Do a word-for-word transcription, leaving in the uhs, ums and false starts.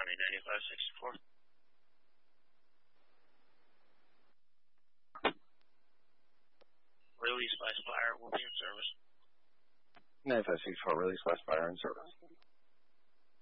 Army ninety-five sixty-four. Release by Spire will be in service. ninety-five sixty-four, release by Spire in service.